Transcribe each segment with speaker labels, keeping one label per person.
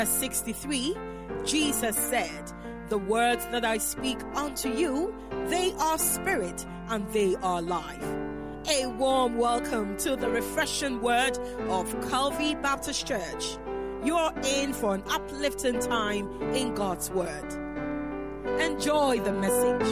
Speaker 1: 63, Jesus said, "The words that I speak unto you, they are spirit and they are life." A warm welcome to the refreshing word of Calvary Baptist Church. You're in for an uplifting time in God's word. Enjoy the message.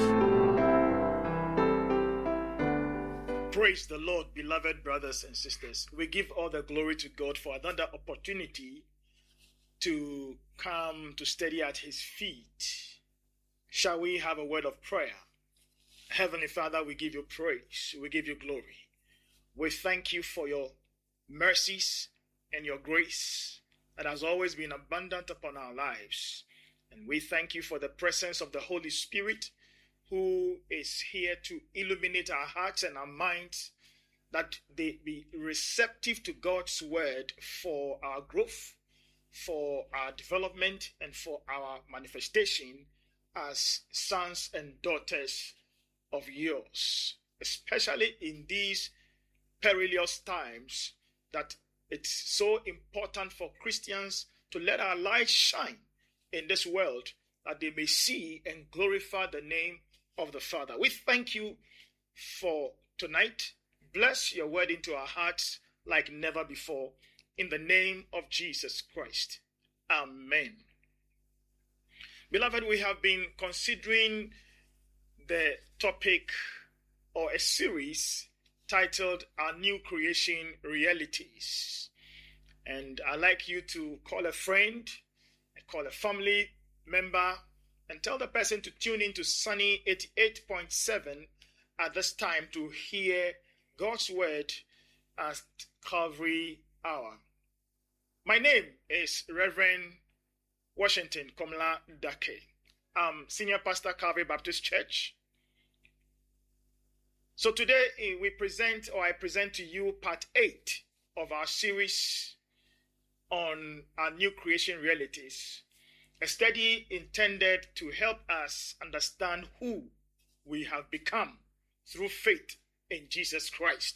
Speaker 2: Praise the Lord, beloved brothers and sisters. We give all the glory to God for another opportunity to come to study at his feet. Shall we have a word of prayer? Heavenly Father, we give you praise. We give you glory. We thank you for your mercies and your grace that has always been abundant upon our lives. And we thank you for the presence of the Holy Spirit, who is here to illuminate our hearts and our minds, that they be receptive to God's word for our growth, for our development, and for our manifestation as sons and daughters of yours, especially in these perilous times, that it's so important for Christians to let our light shine in this world, that they may see and glorify the name of the Father. We thank you for tonight. Bless your word into our hearts like never before. In the name of Jesus Christ. Amen. Beloved, we have been considering the topic or a series titled Our New Creation Realities. And I'd like you to call a friend, call a family member, and tell the person to tune in to Sunny 88.7 at this time to hear God's word at Calvary Hour. My name is Reverend Washington Komla Dake. I'm Senior Pastor, Calvary Baptist Church. So today I present to you part 8 of our series on our new creation realities, a study intended to help us understand who we have become through faith in Jesus Christ.